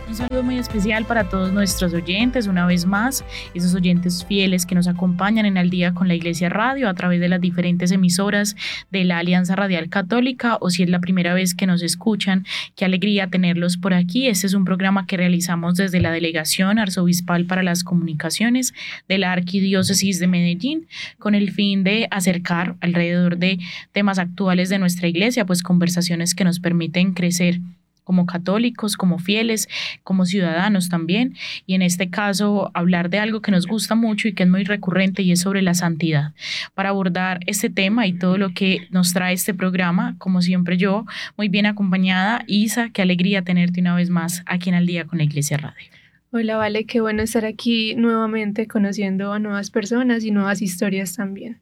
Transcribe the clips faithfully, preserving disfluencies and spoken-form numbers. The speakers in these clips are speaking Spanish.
Un saludo muy especial para todos nuestros oyentes, una vez más, esos oyentes fieles que nos acompañan en Al Día con la Iglesia Radio a través de las diferentes emisoras de la Alianza Radial Católica, o si es la primera vez que nos escuchan, qué alegría tenerlos por aquí. Este es un programa que realizamos desde la Delegación Arzobispal para las Comunicaciones de la Arquidiócesis de Medellín, con el fin de acercar alrededor de temas actuales de nuestra iglesia, pues conversaciones que nos permiten crecer como católicos, como fieles, como ciudadanos también, y en este caso hablar de algo que nos gusta mucho y que es muy recurrente, y es sobre la santidad. Para abordar este tema y todo lo que nos trae este programa, como siempre yo, muy bien acompañada. Isa, qué alegría tenerte una vez más aquí en Al Día con la Iglesia Radio. Hola, Vale, qué bueno estar aquí nuevamente conociendo a nuevas personas y nuevas historias también.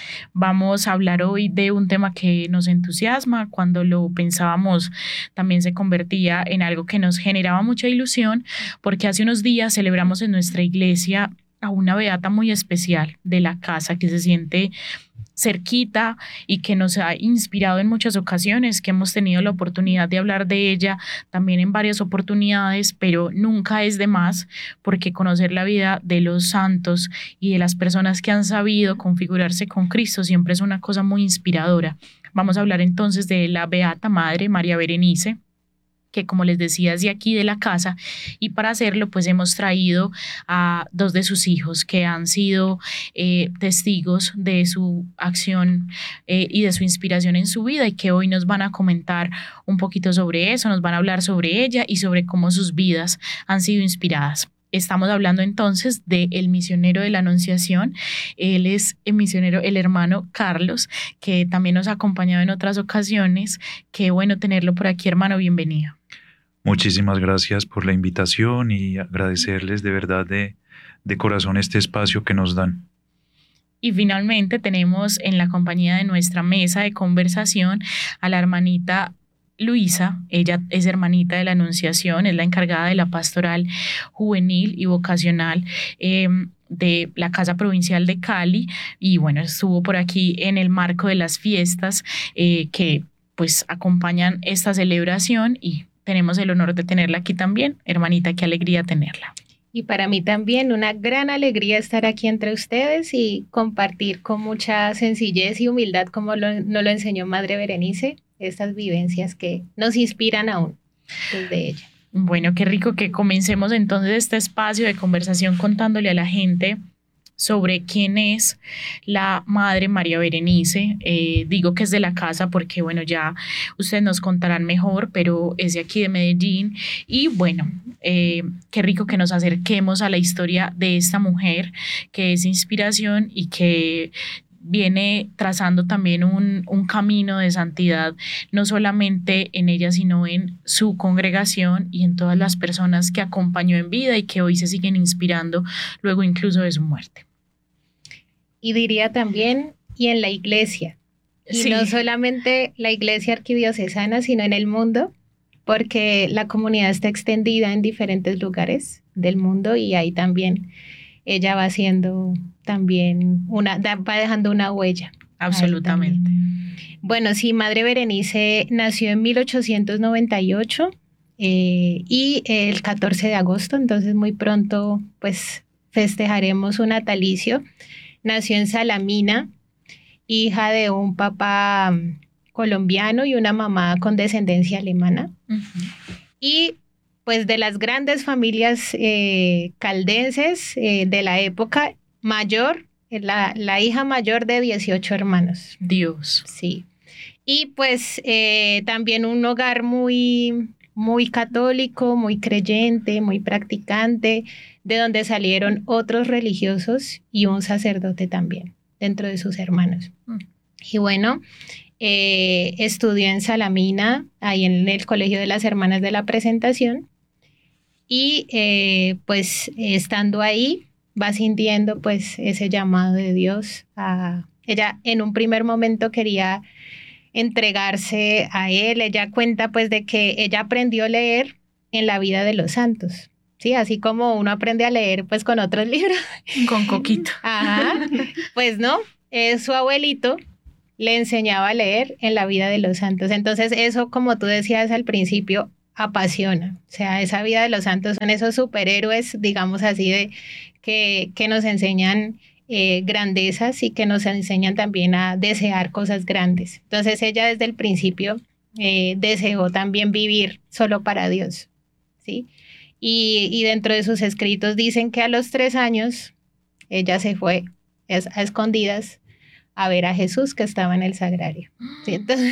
Vamos a hablar hoy de un tema que nos entusiasma. Cuando lo pensábamos, también se convertía en algo que nos generaba mucha ilusión, porque hace unos días celebramos en nuestra iglesia a una beata muy especial de la casa, que se siente cerquita y que nos ha inspirado en muchas ocasiones, que hemos tenido la oportunidad de hablar de ella también en varias oportunidades, pero nunca es de más, porque conocer la vida de los santos y de las personas que han sabido configurarse con Cristo siempre es una cosa muy inspiradora. Vamos a hablar entonces de la Beata Madre María Berenice, que, como les decía, es de aquí de la casa, y para hacerlo pues hemos traído a dos de sus hijos que han sido eh, testigos de su acción eh, y de su inspiración en su vida, y que hoy nos van a comentar un poquito sobre eso, nos van a hablar sobre ella y sobre cómo sus vidas han sido inspiradas. Estamos hablando entonces del misionero de la Anunciación. Él es el misionero, el hermano Carlos, que también nos ha acompañado en otras ocasiones. Qué bueno tenerlo por aquí, hermano, bienvenido. Muchísimas gracias por la invitación y agradecerles de verdad de, de corazón este espacio que nos dan. Y finalmente tenemos en la compañía de nuestra mesa de conversación a la hermanita Luisa. Ella es hermanita de la Anunciación, es la encargada de la pastoral juvenil y vocacional eh, de la Casa Provincial de Cali, y bueno, estuvo por aquí en el marco de las fiestas eh, que pues acompañan esta celebración, y tenemos el honor de tenerla aquí también. Hermanita, qué alegría tenerla. Y para mí también una gran alegría estar aquí entre ustedes y compartir con mucha sencillez y humildad, como lo, nos lo enseñó Madre Berenice, estas vivencias que nos inspiran aún desde ella. Bueno, qué rico que comencemos entonces este espacio de conversación contándole a la gente sobre quién es la Madre María Berenice. Eh, digo que es de la casa porque, bueno, ya ustedes nos contarán mejor, pero es de aquí de Medellín. Y bueno, eh, qué rico que nos acerquemos a la historia de esta mujer que es inspiración y que viene trazando también un, un camino de santidad, no solamente en ella, sino en su congregación y en todas las personas que acompañó en vida y que hoy se siguen inspirando luego incluso de su muerte. Y diría también, y en la iglesia, y sí. No solamente la iglesia arquidiocesana, sino en el mundo, porque la comunidad está extendida en diferentes lugares del mundo, y ahí también ella va haciendo también una, va dejando una huella. Absolutamente. Bueno, sí, Madre Berenice nació en mil ochocientos noventa y ocho eh, y el catorce de agosto, entonces muy pronto pues festejaremos su natalicio. Nació en Salamina, hija de un papá colombiano y una mamá con descendencia alemana. Uh-huh. Y pues de las grandes familias eh, caldenses eh, de la época, mayor, la, la hija mayor de dieciocho hermanos. Dios. Sí. Y pues eh, también un hogar muy, muy católico, muy creyente, muy practicante, de donde salieron otros religiosos y un sacerdote también, dentro de sus hermanos. Mm. Y bueno, eh, estudió en Salamina, ahí en el Colegio de las Hermanas de la Presentación, y eh, pues estando ahí va sintiendo pues ese llamado de Dios. A, ella en un primer momento quería entregarse a él. Ella cuenta pues de que ella aprendió a leer en la vida de los santos. Sí, así como uno aprende a leer pues con otros libros. Con coquito. Ajá, pues no, eh, su abuelito le enseñaba a leer en la vida de los santos. Entonces eso, como tú decías al principio, apasiona. O sea, esa vida de los santos son esos superhéroes, digamos así, de, que, que nos enseñan eh, grandezas y que nos enseñan también a desear cosas grandes. Entonces ella desde el principio eh, deseó también vivir solo para Dios, ¿sí? Y, y dentro de sus escritos dicen que a los tres años ella se fue a escondidas a ver a Jesús que estaba en el sagrario. ¿Sí? Entonces,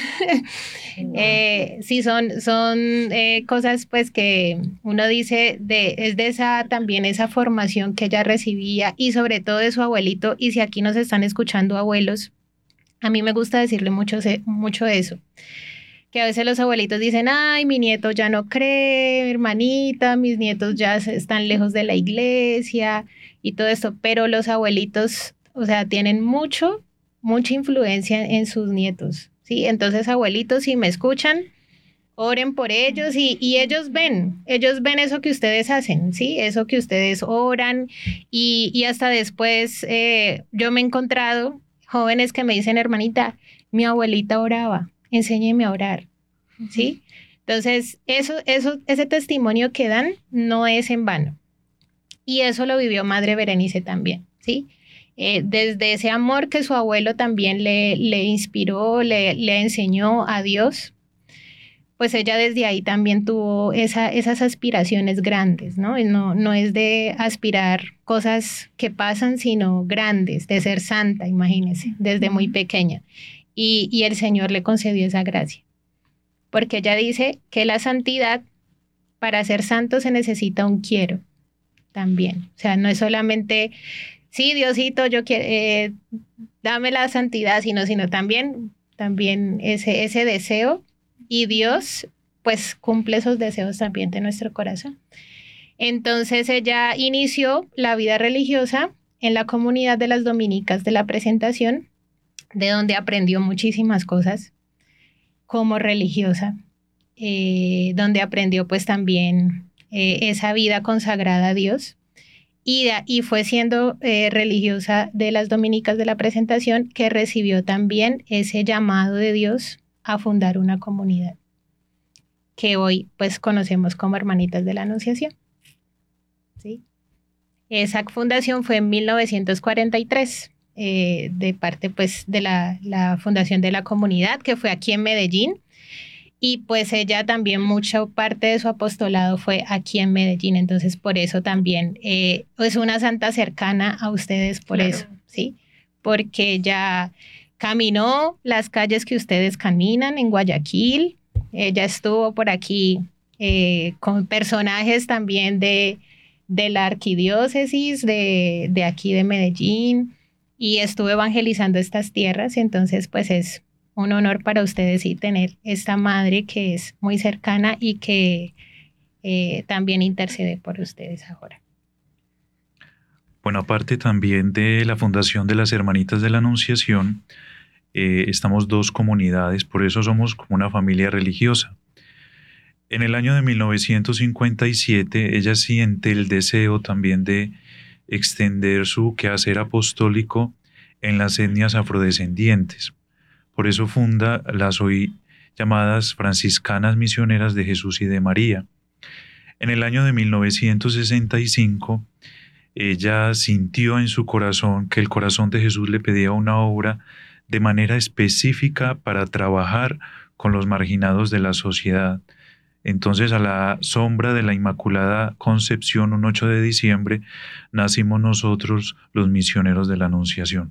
eh, sí, son, son eh, cosas pues que uno dice, de, es de esa también esa formación que ella recibía y sobre todo de su abuelito. Y si aquí nos están escuchando abuelos, a mí me gusta decirle mucho, mucho eso. Que a veces los abuelitos dicen, ay, mi nieto ya no cree, hermanita, mis nietos ya están lejos de la iglesia y todo esto, pero los abuelitos, o sea, tienen mucho, mucha influencia en sus nietos, ¿sí? Entonces, abuelitos, si me escuchan, oren por ellos y, y ellos ven, ellos ven eso que ustedes hacen, ¿sí? Eso que ustedes oran y, y hasta después eh, yo me he encontrado jóvenes que me dicen, hermanita, mi abuelita oraba. Enséñeme a orar, ¿sí? Entonces, eso, eso, ese testimonio que dan no es en vano. Y eso lo vivió Madre Berenice también, ¿sí? Eh, desde ese amor que su abuelo también le, le inspiró, le, le enseñó a Dios, pues ella desde ahí también tuvo esa, esas aspiraciones grandes, ¿no? No, no es de aspirar cosas que pasan, sino grandes, de ser santa, imagínense, desde muy pequeña. Y, y el Señor le concedió esa gracia. Porque ella dice que la santidad, para ser santo se necesita un quiero también. O sea, no es solamente, sí, Diosito, yo quiero, eh, dame la santidad, sino, sino también, también ese, ese deseo. Y Dios, pues, cumple esos deseos también de nuestro corazón. Entonces ella inició la vida religiosa en la comunidad de las dominicas de la Presentación, de donde aprendió muchísimas cosas como religiosa, eh, donde aprendió pues también eh, esa vida consagrada a Dios y, de, y fue siendo eh, religiosa de las dominicas de la Presentación que recibió también ese llamado de Dios a fundar una comunidad que hoy pues conocemos como Hermanitas de la Anunciación, ¿sí? Esa fundación fue en mil novecientos cuarenta y tres. Eh, de parte pues de la, la fundación de la comunidad que fue aquí en Medellín y pues ella también mucha parte de su apostolado fue aquí en Medellín, entonces por eso también eh, es una santa cercana a ustedes por claro. Eso, ¿sí? Porque ella caminó las calles que ustedes caminan en Guayaquil, ella estuvo por aquí eh, con personajes también de, de la arquidiócesis de, de aquí de Medellín, y estuve evangelizando estas tierras, y entonces pues es un honor para ustedes y tener esta madre que es muy cercana y que eh, también intercede por ustedes ahora. Bueno, aparte también de la Fundación de las Hermanitas de la Anunciación, eh, estamos dos comunidades, por eso somos como una familia religiosa. En el año de mil novecientos cincuenta y siete, ella siente el deseo también de extender su quehacer apostólico en las etnias afrodescendientes. Por eso funda las hoy llamadas franciscanas misioneras de Jesús y de María. En el año de mil novecientos sesenta y cinco, ella sintió en su corazón que el corazón de Jesús le pedía una obra de manera específica para trabajar con los marginados de la sociedad. Entonces, a la sombra de la Inmaculada Concepción, un ocho de diciembre, nacimos nosotros los misioneros de la Anunciación.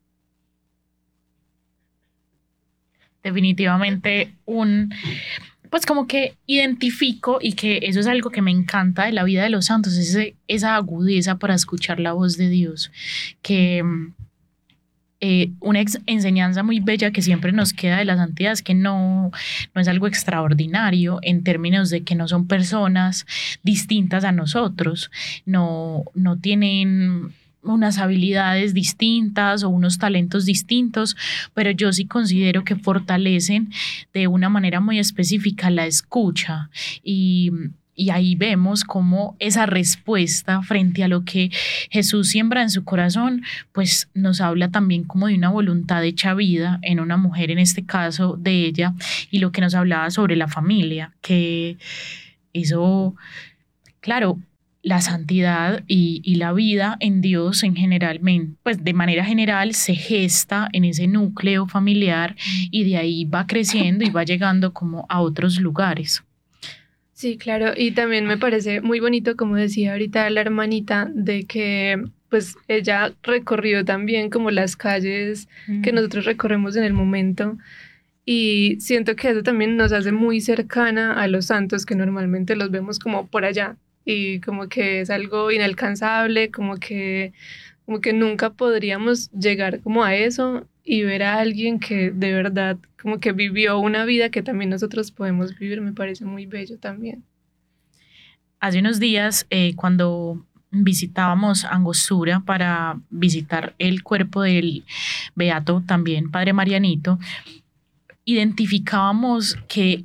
Definitivamente un, pues como que identifico, y que eso es algo que me encanta de la vida de los santos, es ese, esa agudeza para escuchar la voz de Dios, que Eh, una ex enseñanza muy bella que siempre nos queda de la santidad es que no, no es algo extraordinario en términos de que no son personas distintas a nosotros, no, no tienen unas habilidades distintas o unos talentos distintos, pero yo sí considero que fortalecen de una manera muy específica la escucha. Y Y ahí vemos cómo esa respuesta frente a lo que Jesús siembra en su corazón, pues nos habla también como de una voluntad hecha vida en una mujer, en este caso de ella, y lo que nos hablaba sobre la familia, que Eso, claro, la santidad y, y la vida en Dios en general, pues de manera general se gesta en ese núcleo familiar y de ahí va creciendo y va llegando como a otros lugares. Sí, claro, y también me parece muy bonito, como decía ahorita la hermanita, de que pues ella recorrió también como las calles mm. que nosotros recorremos en el momento, y siento que eso también nos hace muy cercana a los santos, que normalmente los vemos como por allá, y como que es algo inalcanzable, como que, como que nunca podríamos llegar como a eso, y ver a alguien que de verdad como que vivió una vida que también nosotros podemos vivir, me parece muy bello también. Hace unos días, eh, cuando visitábamos Angostura para visitar el cuerpo del beato, también Padre Marianito, identificábamos que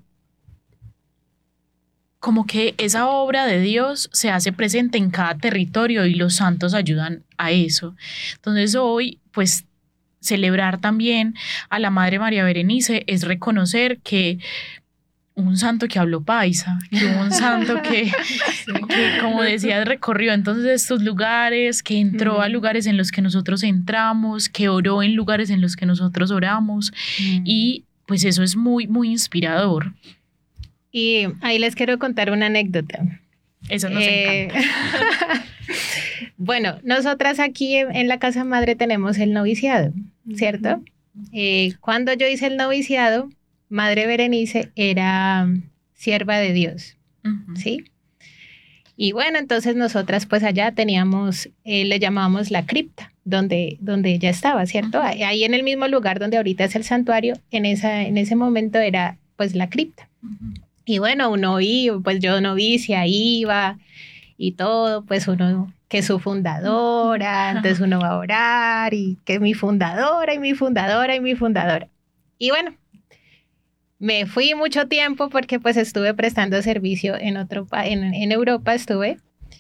como que esa obra de Dios se hace presente en cada territorio y los santos ayudan a eso. Entonces hoy, pues, celebrar también a la Madre María Berenice es reconocer que un santo que habló paisa, que un santo que, sí. que, como decía, recorrió entonces estos lugares, que entró mm. a lugares en los que nosotros entramos, que oró en lugares en los que nosotros oramos, mm. y pues eso es muy, muy inspirador. Y ahí les quiero contar una anécdota. Eso nos eh... encanta. Bueno, nosotras aquí en la Casa Madre tenemos el noviciado, ¿cierto? Uh-huh. Eh, cuando yo hice el noviciado, Madre Berenice era sierva de Dios, uh-huh. ¿sí? Y bueno, entonces nosotras pues allá teníamos, eh, le llamábamos la cripta, donde, donde ella estaba, ¿cierto? Uh-huh. Ahí en el mismo lugar donde ahorita es el santuario, en, esa, en ese momento era pues la cripta. Uh-huh. Y bueno, uno iba, pues yo novicia iba y todo, pues uno, que su fundadora, entonces uno va a orar y que mi fundadora y mi fundadora y mi fundadora. Y bueno, me fui mucho tiempo porque pues estuve prestando servicio en otro en, en Europa estuve,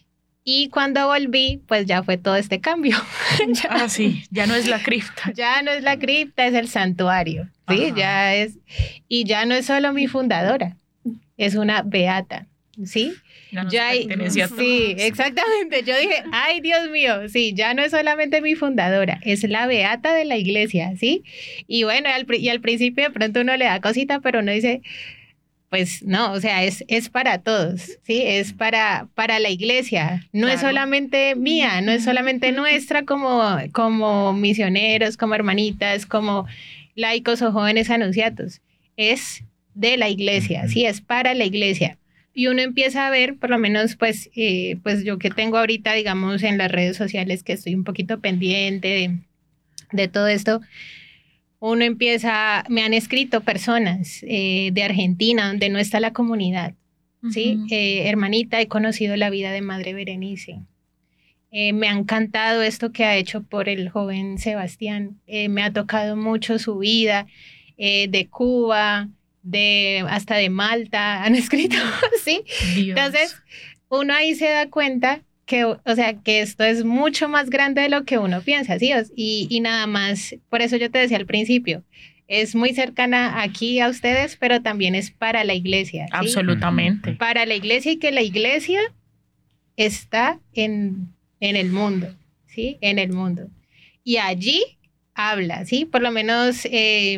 y cuando volví pues ya fue todo este cambio. ya, ah, sí, ya no es la cripta. Ya no es la cripta, es el santuario, ¿sí? Ajá. Ya es, y ya no es solo mi fundadora, es una beata, ¿sí? Ya, ya hay, sí, exactamente. Yo dije, ay, Dios mío, sí, ya no es solamente mi fundadora, es la beata de la iglesia, ¿sí? Y bueno, al, y al principio de pronto uno le da cosita, pero uno dice, pues no, o sea, es, es para todos, ¿sí? Es para, para la iglesia, no claro. es solamente mía, no es solamente nuestra como, como misioneros, como hermanitas, como laicos o jóvenes anunciatos, es de la iglesia, ¿sí? Es para la iglesia. Y uno empieza a ver, por lo menos pues, eh, pues yo que tengo ahorita, digamos, en las redes sociales, que estoy un poquito pendiente de, de todo esto, uno empieza, me han escrito personas eh, de Argentina, donde no está la comunidad, ¿sí? Uh-huh. Eh, hermanita, he conocido la vida de Madre Berenice. Eh, me ha encantado esto que ha hecho por el joven Sebastián. Eh, me ha tocado mucho su vida, eh, de Cuba, de hasta de Malta han escrito, ¿sí? Dios. Entonces, uno ahí se da cuenta que, o sea, que esto es mucho más grande de lo que uno piensa, ¿sí? Y, y nada más, por eso yo te decía al principio, es muy cercana aquí a ustedes, pero también es para la iglesia, ¿sí? Absolutamente. Para la iglesia, y que la iglesia está en, en el mundo, ¿sí? En el mundo. Y allí habla, ¿sí? Por lo menos... Eh,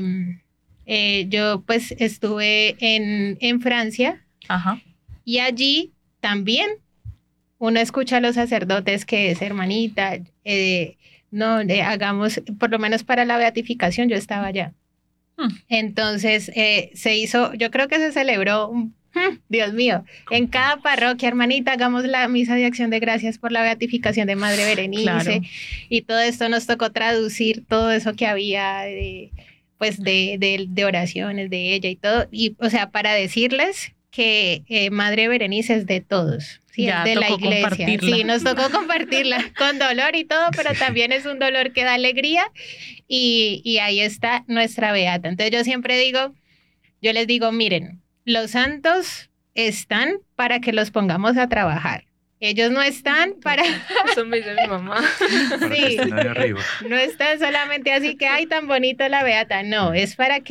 Eh, yo pues estuve en, en Francia. Ajá. Y allí también uno escucha a los sacerdotes que es hermanita, eh, no, eh, hagamos, por lo menos para la beatificación yo estaba allá. Hmm. Entonces eh, se hizo, yo creo que se celebró, hmm, Dios mío, en cada parroquia, hermanita, hagamos la misa de acción de gracias por la beatificación de Madre Berenice. Claro. Y todo esto nos tocó traducir todo eso que había de... pues de, de, de oraciones de ella y todo, y o sea, para decirles que eh, Madre Berenice es de todos, ¿sí? Ya, es de la iglesia, compartirla. Sí, nos tocó compartirla con dolor y todo, pero también es un dolor que da alegría, y, y ahí está nuestra beata. Entonces yo siempre digo, yo les digo, miren, los santos están para que los pongamos a trabajar. Ellos no están para... Eso me dice mi mamá. Sí, no están solamente así que, ay, tan bonito la beata. No, es para que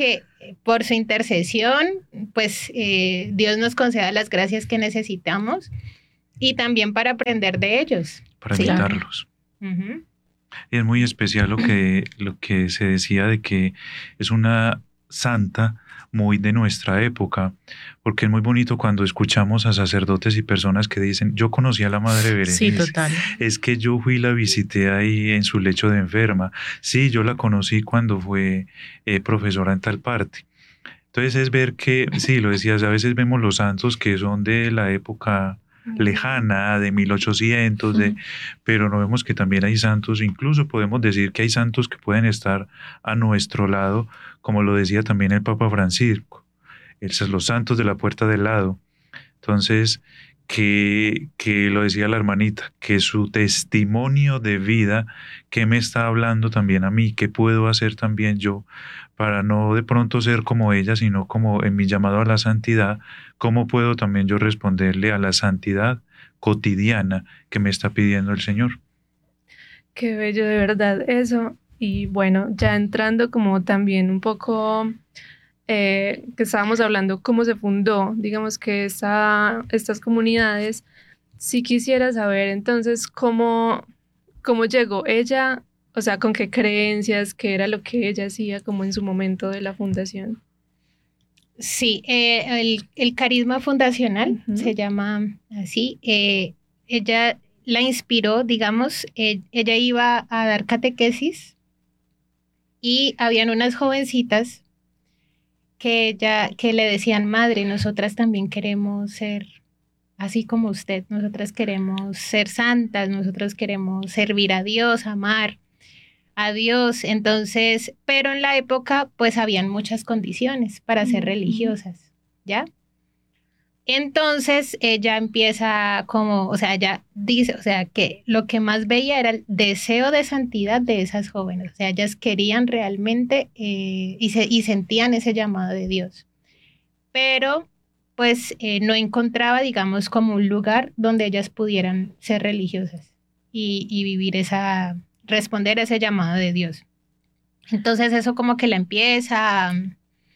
por su intercesión, pues eh, Dios nos conceda las gracias que necesitamos y también para aprender de ellos. Para ¿sí? imitarlos. Uh-huh. Y es muy especial lo que, lo que se decía de que es una santa muy de nuestra época, porque es muy bonito cuando escuchamos a sacerdotes y personas que dicen, yo conocí a la Madre Berenice. Sí, total. Es que yo fui y la visité ahí en su lecho de enferma. Sí, yo la conocí cuando fue eh, profesora en tal parte. Entonces es ver que, sí, lo decías, a veces vemos los santos que son de la época lejana, de mil ochocientos, de, pero no vemos que también hay santos, incluso podemos decir que hay santos que pueden estar a nuestro lado, como lo decía también el Papa Francisco, esos los santos de la puerta del lado. Entonces, que, que lo decía la hermanita, que su testimonio de vida, que me está hablando también a mí, qué puedo hacer también yo para no de pronto ser como ella, sino como en mi llamado a la santidad, cómo puedo también yo responderle a la santidad cotidiana que me está pidiendo el Señor. Qué bello, de verdad, eso. Y bueno, ya entrando como también un poco, eh, que estábamos hablando cómo se fundó, digamos que esta, estas comunidades, sí quisiera saber entonces cómo, cómo llegó ella, o sea, con qué creencias, qué era lo que ella hacía como en su momento de la fundación. Sí, eh, el, el carisma fundacional Uh-huh. se llama así. Eh, ella la inspiró, digamos, eh, ella iba a dar catequesis y habían unas jovencitas que, ella, que le decían, madre, nosotras también queremos ser así como usted, nosotras queremos ser santas, nosotros queremos servir a Dios, amar a Dios. Entonces, pero en la época pues habían muchas condiciones para ser religiosas, ¿ya? Entonces ella empieza como, o sea, ella dice, o sea, que lo que más veía era el deseo de santidad de esas jóvenes, o sea, ellas querían realmente eh, y, se, y sentían ese llamado de Dios, pero pues eh, no encontraba, digamos, como un lugar donde ellas pudieran ser religiosas y, y vivir esa, responder a ese llamado de Dios. Entonces eso como que la empieza a,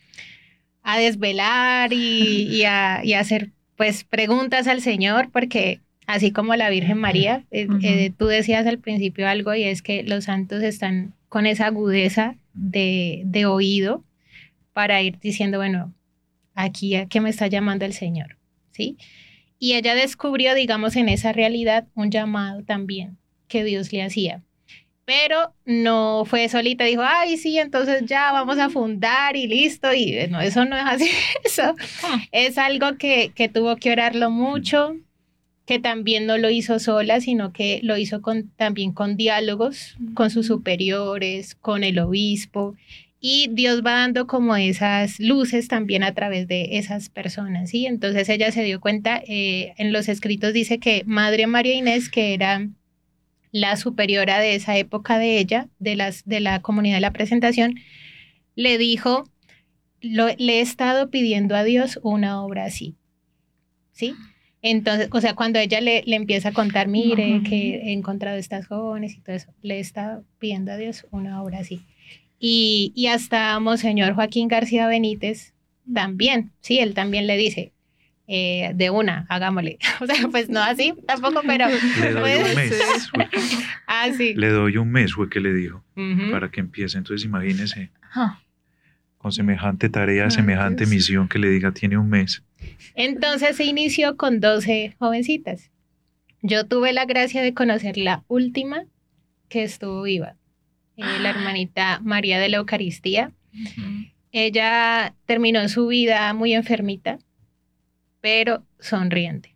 a desvelar y, y, a, y a hacer pues preguntas al Señor, porque así como la Virgen María, eh, uh-huh. eh, tú decías al principio algo y es que los santos están con esa agudeza de, de oído para ir diciendo, bueno, aquí a qué me está llamando el Señor, ¿sí? Y ella descubrió, digamos, en esa realidad un llamado también que Dios le hacía. Pero no fue solita, dijo, ay, sí, entonces ya vamos a fundar y listo. Y no, eso no es así. Eso es algo que, que tuvo que orarlo mucho, que también no lo hizo sola, sino que lo hizo con, también con diálogos con sus superiores, con el obispo. Y Dios va dando como esas luces también a través de esas personas, ¿sí? Entonces ella se dio cuenta, eh, en los escritos dice que Madre María Inés, que era la superiora de esa época de ella, de, las, de la comunidad de la presentación, le dijo, lo, le he estado pidiendo a Dios una obra así, ¿sí? Entonces, o sea, cuando ella le, le empieza a contar, mire, uh-huh. que he encontrado estas jóvenes y todo eso, le he estado pidiendo a Dios una obra así. Y, y hasta Monseñor Joaquín García Benítez también, sí, él también le dice, eh, de una, hagámosle. O sea, pues no así tampoco, pero... Le doy pues, un mes. Fue, ah, sí. Le doy un mes, fue que le dijo, uh-huh. para que empiece. Entonces imagínese, huh. con semejante tarea, Ay, semejante Dios. misión que le diga, tiene un mes. Entonces se inició con doce jovencitas. Yo tuve la gracia de conocer la última que estuvo viva. Eh, la hermanita María de la Eucaristía. Uh-huh. Ella terminó su vida muy enfermita, pero sonriente.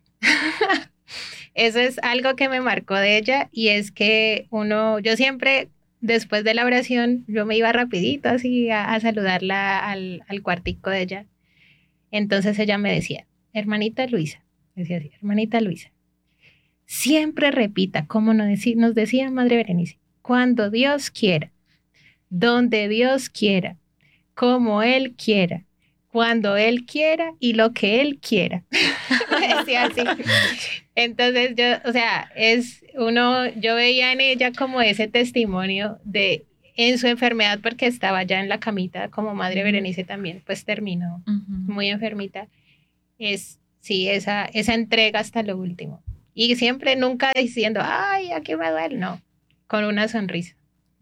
Eso es algo que me marcó de ella, y es que uno, yo siempre, después de la oración, yo me iba rapidito así a, a saludarla al, al cuartico de ella. Entonces ella me decía, hermanita Luisa, decía así, hermanita Luisa, siempre repita, como nos decía, nos decía Madre Berenice, cuando Dios quiera, donde Dios quiera, como Él quiera, cuando Él quiera y lo que Él quiera. Decía así. Entonces yo, o sea, es uno, yo veía en ella como ese testimonio de en su enfermedad, porque estaba ya en la camita, como Madre Berenice también, pues terminó uh-huh. muy enfermita, es, sí, esa, esa entrega hasta lo último. Y siempre, nunca diciendo, ay, aquí me duele, no, con una sonrisa.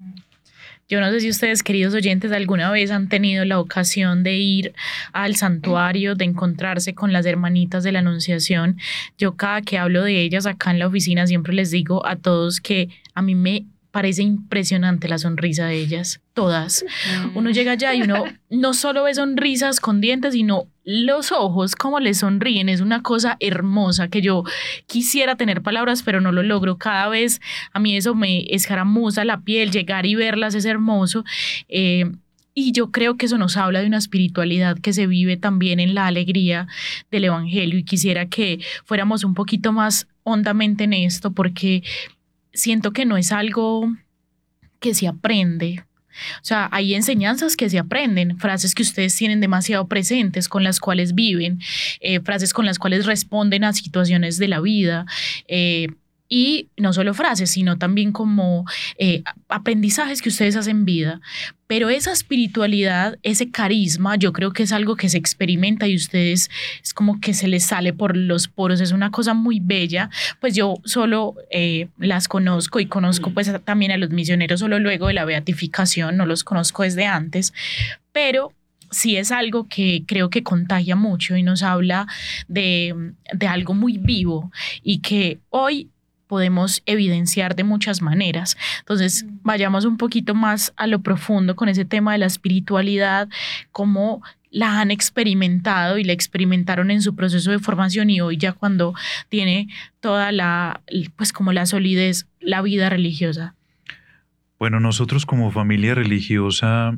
Yo no sé si ustedes, queridos oyentes, alguna vez han tenido la ocasión de ir al santuario, de encontrarse con las hermanitas de la Anunciación. Yo cada que hablo de ellas acá en la oficina siempre les digo a todos que a mí me parece impresionante la sonrisa de ellas, todas. Uno llega allá y uno no solo ve sonrisas con dientes, sino los ojos, como les sonríen. Es una cosa hermosa que yo quisiera tener palabras, pero no lo logro. Cada vez a mí eso me escaramuza la piel, llegar y verlas es hermoso. Eh, y yo creo que eso nos habla de una espiritualidad que se vive también en la alegría del Evangelio, y quisiera que fuéramos un poquito más hondamente en esto, porque siento que no es algo que se aprende. O sea, hay enseñanzas que se aprenden, frases que ustedes tienen demasiado presentes, con las cuales viven, eh, frases con las cuales responden a situaciones de la vida, eh, y no solo frases, sino también como eh, aprendizajes que ustedes hacen vida. Pero esa espiritualidad, ese carisma, yo creo que es algo que se experimenta y ustedes es como que se les sale por los poros, es una cosa muy bella. Pues yo solo eh, las conozco y conozco pues también a los misioneros solo luego de la beatificación, no los conozco desde antes, pero sí es algo que creo que contagia mucho y nos habla de, de algo muy vivo y que hoy podemos evidenciar de muchas maneras. Entonces, vayamos un poquito más a lo profundo con ese tema de la espiritualidad, cómo la han experimentado y la experimentaron en su proceso de formación, y hoy ya cuando tiene toda la, pues como la solidez, la vida religiosa. Bueno, nosotros como familia religiosa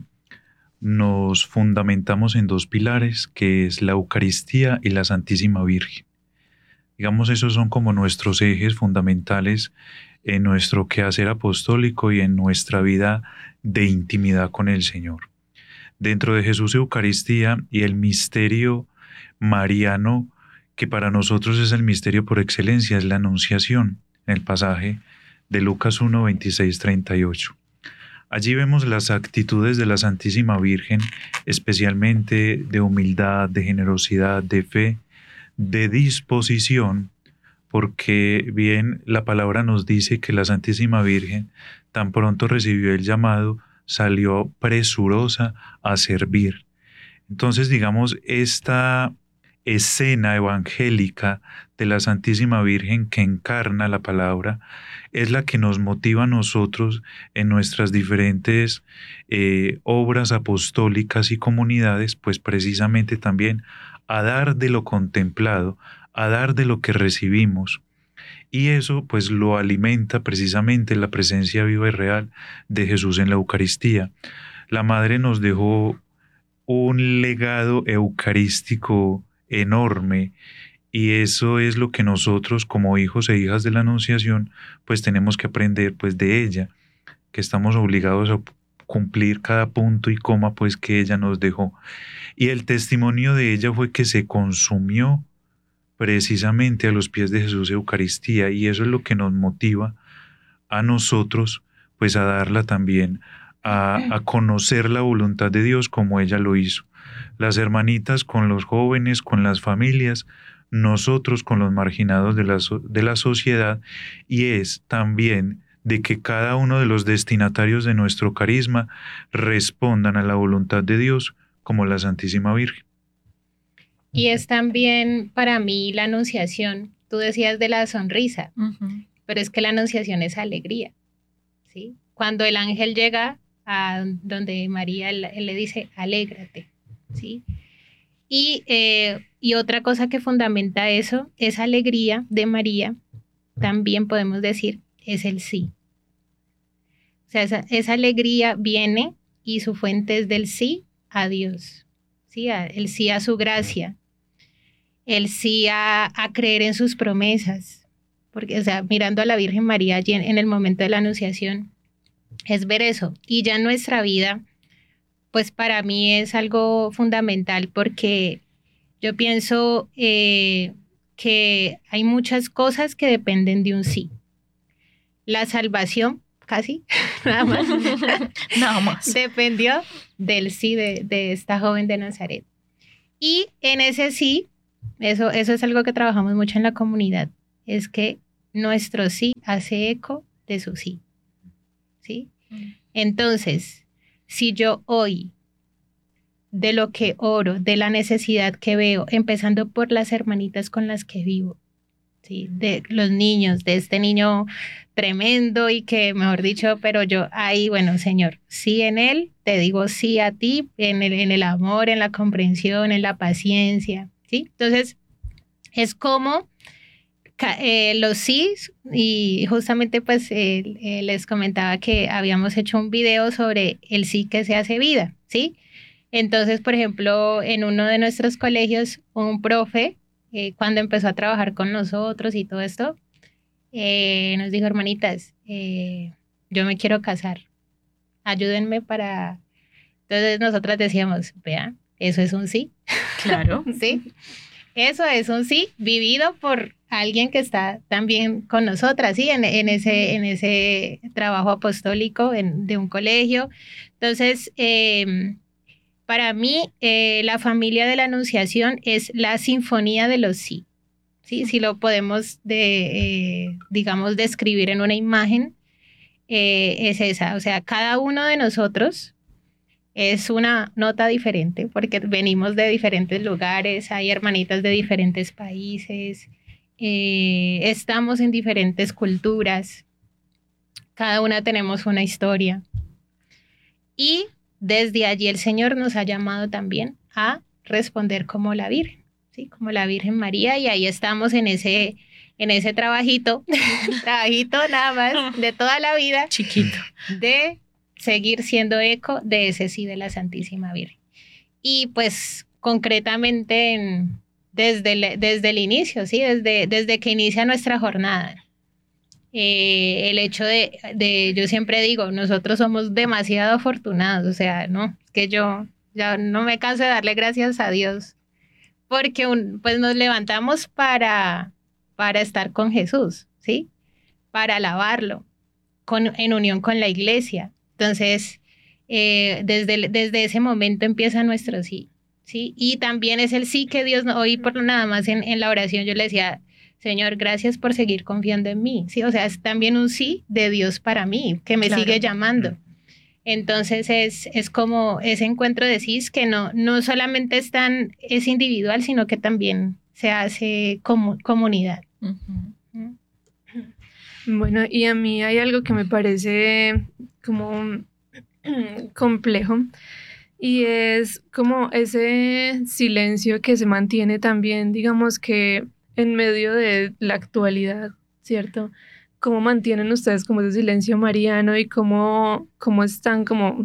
nos fundamentamos en dos pilares, que es la Eucaristía y la Santísima Virgen. Digamos, esos son como nuestros ejes fundamentales en nuestro quehacer apostólico y en nuestra vida de intimidad con el Señor. Dentro de Jesús Eucaristía y el misterio mariano, que para nosotros es el misterio por excelencia, es la Anunciación, en el pasaje de Lucas uno, veintiséis, treinta y ocho. Allí vemos las actitudes de la Santísima Virgen, especialmente de humildad, de generosidad, de fe, de disposición, porque bien la palabra nos dice que la Santísima Virgen tan pronto recibió el llamado, salió presurosa a servir. Entonces, digamos, esta escena evangélica de la Santísima Virgen que encarna la palabra es la que nos motiva a nosotros en nuestras diferentes eh, obras apostólicas y comunidades, pues precisamente también a dar de lo contemplado, a dar de lo que recibimos. Y eso pues lo alimenta precisamente la presencia viva y real de Jesús en la Eucaristía. La Madre nos dejó un legado eucarístico enorme, y eso es lo que nosotros como hijos e hijas de la Anunciación pues tenemos que aprender pues de ella, que estamos obligados a cumplir cada punto y coma pues que ella nos dejó. Y el testimonio de ella fue que se consumió precisamente a los pies de Jesús Eucaristía, y eso es lo que nos motiva a nosotros pues a darla también, a, a conocer la voluntad de Dios como ella lo hizo. Las hermanitas con los jóvenes, con las familias, nosotros con los marginados de la, de la sociedad, y es también de que cada uno de los destinatarios de nuestro carisma respondan a la voluntad de Dios como la Santísima Virgen. Y es también para mí la Anunciación, tú decías de la sonrisa, uh-huh. pero es que la Anunciación es alegría, ¿sí? Cuando el ángel llega a donde María, él, él le dice, alégrate, ¿sí? Y, eh, y otra cosa que fundamenta eso, esa alegría de María, también podemos decir, es el sí. O sea, esa, esa alegría viene y su fuente es del sí a Dios, ¿sí? El sí a su gracia, el sí a, a creer en sus promesas, porque, o sea, mirando a la Virgen María allí en, en el momento de la Anunciación, es ver eso. Y ya en nuestra vida, pues para mí es algo fundamental, porque yo pienso eh, que hay muchas cosas que dependen de un sí. La salvación casi, nada más. Nada más. Dependió del sí de, de esta joven de Nazaret. Y en ese sí, eso, eso es algo que trabajamos mucho en la comunidad, es que nuestro sí hace eco de su sí. ¿Sí? Entonces, si yo hoy, de lo que oro, de la necesidad que veo, empezando por las hermanitas con las que vivo, ¿sí? De los niños, de este niño tremendo y que, mejor dicho, pero yo ahí, bueno, Señor, sí en él, te digo sí a ti, en el, en el amor, en la comprensión, en la paciencia, ¿sí? Entonces, es como eh, los sí, y justamente pues eh, eh, les comentaba que habíamos hecho un video sobre el sí que se hace vida, ¿sí? Entonces, por ejemplo, en uno de nuestros colegios, un profe, eh, cuando empezó a trabajar con nosotros y todo esto, eh, nos dijo, hermanitas, eh, yo me quiero casar, ayúdenme para... Entonces nosotras decíamos, vean, eso es un sí. Claro. Sí, eso es un sí vivido por alguien que está también con nosotras, ¿sí? En, en, ese, en ese trabajo apostólico en, de un colegio. Entonces, eh, para mí, eh, la familia de la Anunciación es la sinfonía de los sí. ¿Sí? Si lo podemos, de, eh, digamos, describir en una imagen, eh, es esa. O sea, cada uno de nosotros es una nota diferente porque venimos de diferentes lugares, hay hermanitas de diferentes países, eh, estamos en diferentes culturas, cada una tenemos una historia. Y desde allí el Señor nos ha llamado también a responder como la Virgen, ¿sí? Como la Virgen María, y ahí estamos en ese, en ese trabajito, trabajito nada más de toda la vida. Chiquito. De seguir siendo eco de ese sí de la Santísima Virgen. Y pues concretamente en, desde, el, desde el inicio, ¿sí? desde, desde que inicia nuestra jornada. Eh, el hecho de, de, yo siempre digo, nosotros somos demasiado afortunados, o sea, no, es que yo ya no me canso de darle gracias a Dios, porque un, pues nos levantamos para, para estar con Jesús, ¿sí? Para alabarlo, con, en unión con la iglesia. Entonces, eh, desde, desde ese momento empieza nuestro sí, ¿sí? Y también es el sí que Dios, hoy por nada más en, en la oración yo le decía, Señor, gracias por seguir confiando en mí, ¿sí? O sea, es también un sí de Dios para mí, que me claro. sigue llamando. Entonces, es, es como ese encuentro de sí que no, no solamente es, tan, es individual, sino que también se hace como comunidad. Uh-huh. ¿Mm? Bueno, y a mí hay algo que me parece como complejo y es como ese silencio que se mantiene también, digamos que en medio de la actualidad, ¿cierto? ¿Cómo mantienen ustedes como ese silencio mariano y cómo, cómo están como,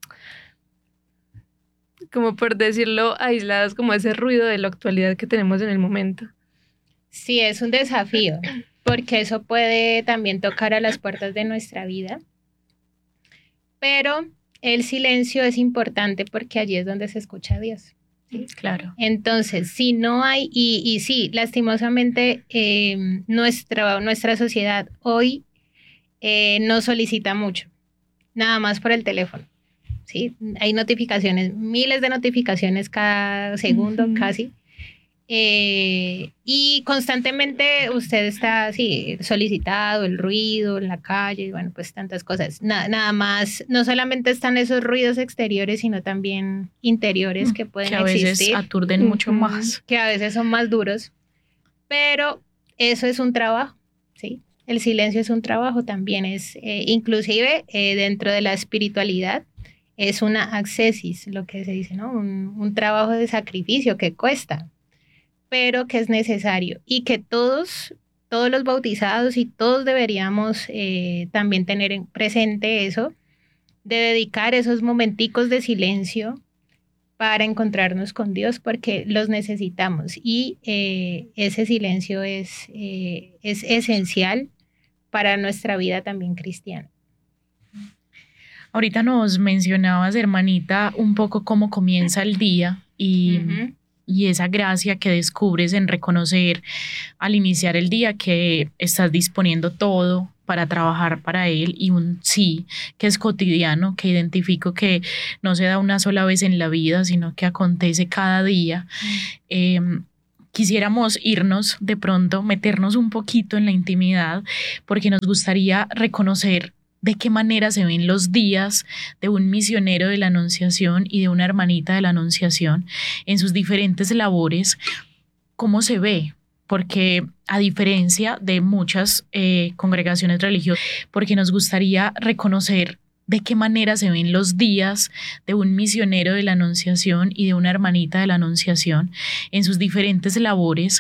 como por decirlo, aisladas como ese ruido de la actualidad que tenemos en el momento? Sí, es un desafío, porque eso puede también tocar a las puertas de nuestra vida, pero el silencio es importante porque allí es donde se escucha a Dios. ¿Sí? Claro. Entonces, si no hay, y, y sí, lastimosamente eh, nuestra, nuestra sociedad hoy eh, no solicita mucho, nada más por el teléfono, ¿sí? Hay notificaciones, miles de notificaciones cada segundo uh-huh. casi, eh, y constantemente usted está sí, solicitado, el ruido en la calle, bueno, pues tantas cosas. Na, nada más, no solamente están esos ruidos exteriores, sino también interiores que pueden existir. Que a veces existir, aturden uh-huh. mucho más. Que a veces son más duros, pero eso es un trabajo, ¿sí? El silencio es un trabajo también, es eh, inclusive eh, dentro de la espiritualidad, es una accessis, lo que se dice, ¿no? Un, un trabajo de sacrificio que cuesta, pero que es necesario y que todos, todos los bautizados y todos deberíamos eh, también tener en presente eso, de dedicar esos momenticos de silencio para encontrarnos con Dios, porque los necesitamos y eh, ese silencio es, eh, es esencial para nuestra vida también cristiana. Ahorita nos mencionabas, hermanita, un poco cómo comienza el día y... Uh-huh. Y esa gracia que descubres en reconocer al iniciar el día que estás disponiendo todo para trabajar para Él y un sí que es cotidiano, que identifico que no se da una sola vez en la vida, sino que acontece cada día. Mm. Eh, Quisiéramos irnos de pronto, meternos un poquito en la intimidad, porque nos gustaría reconocer de qué manera se ven los días de un misionero de la Anunciación y de una hermanita de la Anunciación en sus diferentes labores, cómo se ve, porque a diferencia de muchas eh, congregaciones religiosas, porque nos gustaría reconocer de qué manera se ven los días de un misionero de la Anunciación y de una hermanita de la Anunciación en sus diferentes labores,